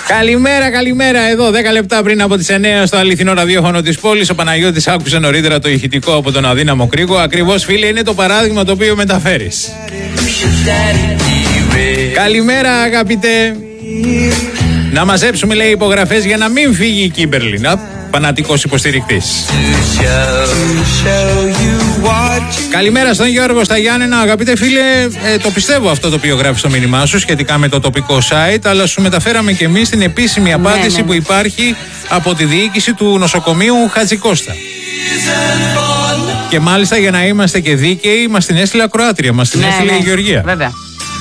Καλημέρα, καλημέρα. Εδώ 10 λεπτά πριν από τις 9 στο αληθινό ραδιόφωνο της πόλης. Ο Παναγιώτης άκουσε νωρίτερα το ηχητικό από τον αδύναμο Κρίκο. Ακριβώς, φίλε, είναι το παράδειγμα το οποίο μεταφέρεις. Καλημέρα, αγαπητέ. Να μαζέψουμε, λέει, υπογραφές για να μην φύγει η Κίμπερλι. Φανατικός υποστηρικτής. Καλημέρα στον Γιώργο στα Γιάννενα. Αγαπητέ φίλε, το πιστεύω αυτό το οποίο γράφει στο μήνυμά σου σχετικά με το τοπικό site, αλλά σου μεταφέραμε και εμείς την επίσημη απάντηση που υπάρχει από τη διοίκηση του νοσοκομείου Χατζικώστα. Και μάλιστα, για να είμαστε και δίκαιοι, μας την έστειλε ακροάτρια, μας την έστειλε η Γεωργία. Βέβαια.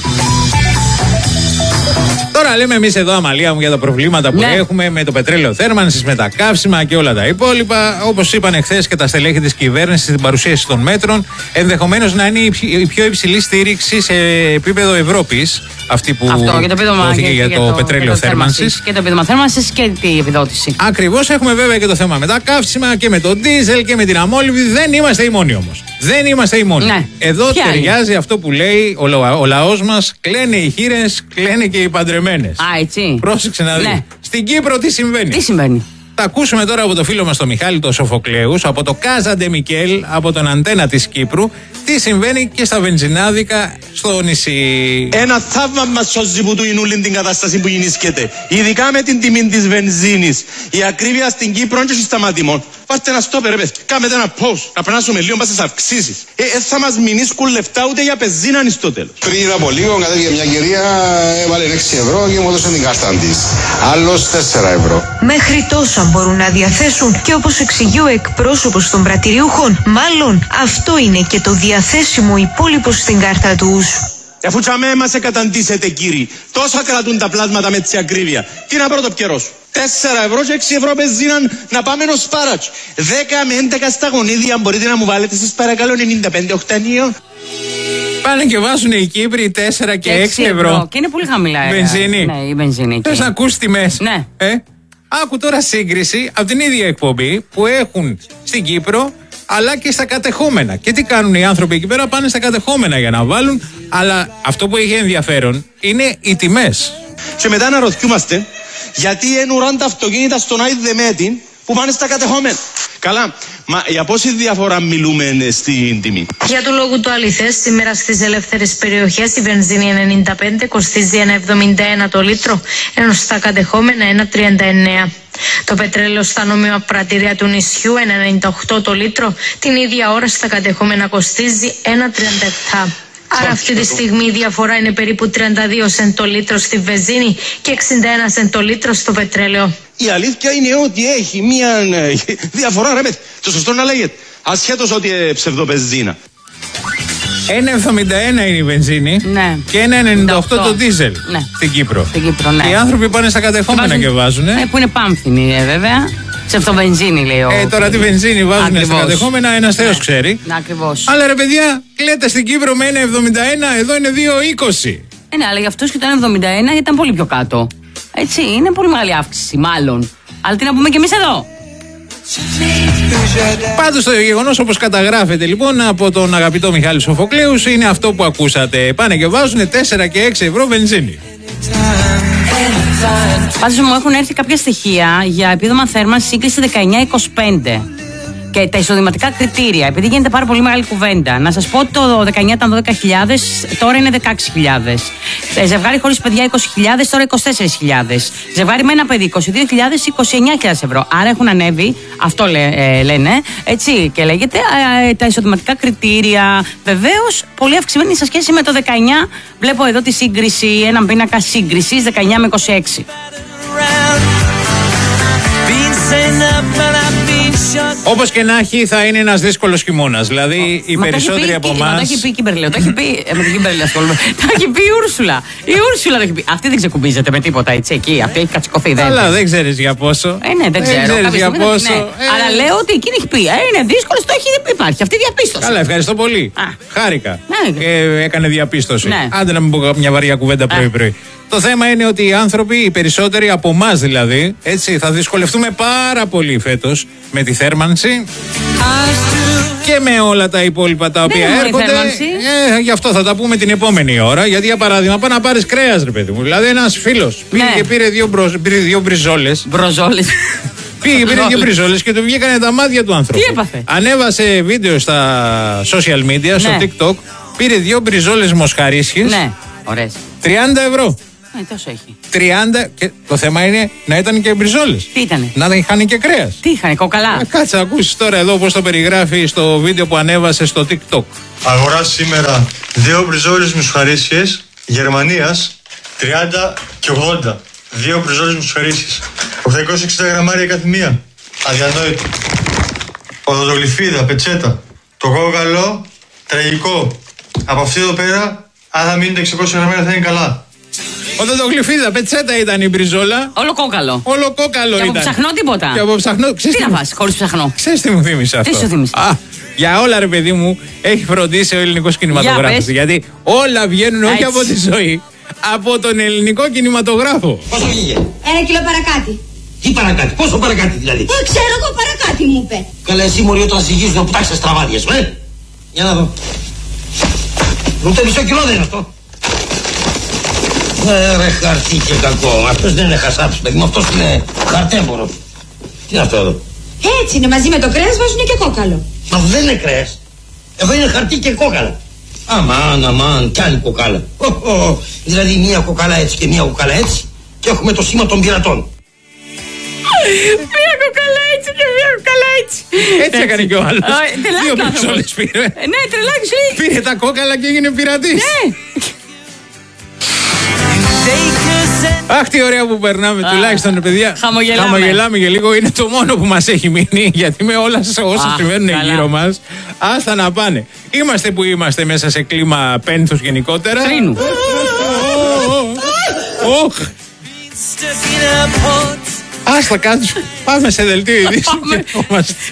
Τώρα λέμε εμείς εδώ, Αμαλία μου, για τα προβλήματα που έχουμε με το πετρέλαιο θέρμανσης, με τα καύσιμα και όλα τα υπόλοιπα. Όπως είπαν εχθές και τα στελέχη της κυβέρνησης στην παρουσίαση των μέτρων, ενδεχομένως να είναι η πιο υψηλή στήριξη σε επίπεδο Ευρώπης. Αυτή που δόθηκε για το πετρέλαιο θέρμανσης. Και το επίδομα θέρμανσης και τη επιδότηση. Ακριβώς, έχουμε βέβαια και το θέμα με τα καύσιμα και με το ντίζελ και με την αμόλυβδη. Δεν είμαστε οι μόνοι όμως. Δεν είμαστε οι μόνοι. Ναι. Εδώ ταιριάζει αυτό που λέει ο λαός μας. Κλαίνε οι χήρες, κλαίνε και οι παντρεμένες. Α, έτσι. Πρόσεξε να δεις. Ναι. Στην Κύπρο τι συμβαίνει. Τι συμβαίνει. Θα ακούσουμε τώρα από το φίλο μας τον Μιχάλη τον Σοφοκλέους, από το Κάζαντε Μικέλ, από τον Αντένα της Κύπρου, τι συμβαίνει και στα βενζινάδικα στο νησί. Ένα θαύμα μας σώζει που του Ινούλην την κατάσταση που γεννήσκεται. Ειδικά με την τιμή της βενζίνης. Η ακρίβεια στην Κύπρο και σταματημών. Βάστε ένα στόπερ, ρε. Κάμετε ένα post. Να περάσουμε λίγο στις αυξήσεις. Θα μας μηνίσκουν λεφτά ούτε για πεζίναν στο τέλος. Πριν από λίγο κατέβηκε μια κυρία, έβαλε 6 ευρώ και μου έδωσε την κάρτα της. Άλλος 4 ευρώ. Μέχρι τόσα μπορούν να διαθέσουν και όπως εξηγεί ο εκπρόσωπος των πρατηριούχων, μάλλον αυτό είναι και το διαθέσιμο υπόλοιπο στην κάρτα τους. Αφού τσαμέ μας εκαταντήσετε, κύριοι, τόσα κρατούν τα πλάσματα με τη ακρίβεια. Τι να πρώτο πιερός. 4 ευρώ και 6 ευρώ πεζίναν να πάμε ως πάρατσο. 10 με 11 στα γονίδια, μπορείτε να μου βάλετε σας παρακαλώ 95 οκτανίο. Πάνε και βάζουν οι Κύπροι 4 και 6 ευρώ. Και είναι πολύ χαμηλά. Βενζίνη. Ναι, η βενζίνη. Θες να ακούσεις τιμές. Ναι. Άκου τώρα σύγκριση από την ίδια εκπομπή που έχουν στην Κύπρο αλλά και στα κατεχόμενα. Και τι κάνουν οι άνθρωποι εκεί πέρα, πάνε στα κατεχόμενα για να βάλουν, αλλά αυτό που έχει ενδιαφέρον είναι οι τιμές. Και μετά να ρωτιούμαστε γιατί ενουράν τα αυτοκίνητα στον Άι Δεμέτιν που πάνε στα κατεχόμενα. Καλά, μα για πόση διαφορά μιλούμε στην τιμή? Για του λόγου του αληθές, σήμερα στις ελεύθερες περιοχές η βενζίνη 95 κοστίζει 1,71 το λίτρο, ενώ στα κατεχόμενα 1,39. Το πετρέλαιο στα νόμιμα πρατήρια του νησιού 1,98 το λίτρο, την ίδια ώρα στα κατεχόμενα κοστίζει 1,37. Άρα αυτή τη στιγμή η διαφορά είναι περίπου 32 σεντ το λίτρο στη βενζίνη και 61 σεντ το λίτρο στο πετρέλαιο. Η αλήθεια είναι ότι έχει μια διαφορά, ρε παιδί. Το σωστό να λέγεται. Ασχέτως ότι ψευδοπεζίνα. 1,71 είναι η βενζίνη, ναι, και 1,98 το ντίζελ, ναι, στην Κύπρο. Στην Κύπρο, ναι. Και οι άνθρωποι πάνε στα κατεχόμενα και βάζουν. Που είναι πάμφθινοι, βέβαια. Ψευτοβενζίνη, λέει ο. Τώρα τη βενζίνη βάζουν στα κατεχόμενα, ένας Θεός ξέρει. Ακριβώς. Αλλά ρε παιδιά, κλαίτε στην Κύπρο με 1,71, εδώ είναι 2,20. Ναι, αλλά για αυτούς και το 1,71 ήταν πολύ πιο κάτω. Έτσι, είναι πολύ μεγάλη αύξηση, μάλλον. Αλλά τι να πούμε κι εμείς εδώ. Πάντως το γεγονός, όπως καταγράφεται λοιπόν από τον αγαπητό Μιχάλη Σοφοκλέους, είναι αυτό που ακούσατε. Πάνε και βάζουν 4 και 6 ευρώ βενζίνη. Πάντως μου έχουν έρθει κάποια στοιχεία για επίδομα θέρμανσης σύγκριση 19-25 και τα εισοδηματικά κριτήρια, επειδή γίνεται πάρα πολύ μεγάλη κουβέντα. Να σας πω ότι το 19 ήταν 12.000, τώρα είναι 16.000. Ζευγάρι χωρίς παιδιά 20.000, τώρα 24.000. Ζευγάρι με ένα παιδί 22.000, 29.000 ευρώ. Άρα έχουν ανέβει, αυτό λένε, έτσι και λέγεται, τα εισοδηματικά κριτήρια. Βεβαίως, πολύ αυξημένη σε σχέση με το 19. Βλέπω εδώ τη σύγκριση, έναν πίνακα σύγκρισης 19 με 26. Όπως και να έχει, θα είναι ένας δύσκολος χειμώνας. Δηλαδή, οι περισσότεροι από εμάς. Το έχει πει η Κίμπερλι, το έχει πει. Με την Κίμπερλι ασχολούμαι. Το έχει πει η Ούρσουλα. Η Ούρσουλα το έχει πει. Αυτή δεν ξεκουμπίζεται με τίποτα, έτσι. Εκεί, αυτή έχει κατσικωθεί. Αλλά δεν ξέρεις για πόσο. Ναι, δεν ξέρω. Για πόσο. Αλλά λέω ότι εκείνη έχει πει. Είναι δύσκολο, το έχει υπάρχει. Αυτή η διαπίστωση. Καλά, ευχαριστώ πολύ. Χάρηκα. Έκανε διαπίστωση. Άντε να μην πω μια βαριά κουβέντα πρωί-πρωί. Το θέμα είναι ότι οι άνθρωποι, οι περισσότεροι από εμάς δηλαδή, έτσι, θα δυσκολευτούμε πάρα πολύ φέτος με τη θέρμανση και με όλα τα υπόλοιπα τα οποία έρχονται. Γι' αυτό θα τα πούμε την επόμενη ώρα. Γιατί για παράδειγμα, πάει να πάρεις κρέας, ρε παιδί μου. Δηλαδή, ένας φίλος πήγε και πήρε δύο μπριζόλες. Μπροζόλες. Πήγε, πήρε δύο μπριζόλες και του βγήκανε τα μάτια του ανθρώπου. Τι έπαθε? Ανέβασε βίντεο στα social media, στο TikTok. Πήρε δύο μπριζόλες μοσχαρίσιες. Ναι, ωραίες. 30 ευρώ. Τόσο έχει. 30 και το θέμα είναι να ήταν και μπριζόλες. Τι ήτανε? Να είχαν και κρέας. Τι είχανε, κοκαλά? Κάτσε να ακούσεις τώρα εδώ πώς το περιγράφει στο βίντεο που ανέβασε στο TikTok. Αγοράζει σήμερα δύο μπριζόλες μοσχαρίσιες Γερμανίας 30 και 80. Δύο μπριζόλες μοσχαρίσιες. 860 γραμμάρια κάθε μία. Αδιανόητο. Οδοντογλυφίδα, πετσέτα. Το κόκαλο, τραγικό. Από αυτή εδώ πέρα, αν θα μείνει τα 600 γραμμάρια θα είναι καλά. Οδοντογλυφίδα, πετσέτα ήταν η μπριζόλα. Όλο κόκαλο. Όλο κόκαλο και ήταν. από ψαχνό τίποτα. Και από ψαχνό. Τι να φας χωρίς ψαχνό? Ξέρεις τι μου θύμισε αυτό? Τι σου θύμισε? Για όλα, ρε παιδί μου, έχει φροντίσει ο ελληνικός κινηματογράφος. Γιατί όλα βγαίνουν όχι από τη ζωή, από τον ελληνικό κινηματογράφο. Πόσο βγήκε? 1 κιλό παρακάτι. Τι παρακάτι, πόσο παρακάτι δηλαδή? Ξέρω εγώ, παρακάτι μου είπε. Καλά, εσύ μωρή όταν συγγίζουν να πουτάξεις τα στραβάδια σου, Για να δω. Ούτε μισό κιλό δεν είναι αυτό. Ρε χαρτί και κακό. Αυτός δεν είναι χασάπης, παιδί μου, αυτός είναι χαρτέμπορο. Τι είναι αυτό εδώ? Έτσι είναι, μαζί με το κρέας βάζουν και κόκαλο. Μα αυτό δεν είναι κρέας. Εδώ είναι χαρτί και κόκαλα. Αμάν, κι άλλη κοκάλα. Δηλαδή μία κοκάλα έτσι και μία κοκάλα έτσι και έχουμε το σήμα των πειρατών. Μία κοκάλα έτσι και μία κοκάλα έτσι. Έτσι έκανε κι ο άλλος. Δύο μπριζόλες πήρε. Ναι, τρελάκι. Πήρε τα κόκαλα και έγινε πειρατής. Ναι. Αχ, τι ωραία που περνάμε, τουλάχιστον παιδιά. Χαμογελάμε και λίγο. Είναι το μόνο που μας έχει μείνει. Γιατί με όλα όσα συμβαίνουν γύρω μας, άστα να πάνε. Είμαστε που είμαστε μέσα σε κλίμα πένθους γενικότερα. Θρήνου. Άστα κάτω. Πάμε σε δελτίο ειδήσεων.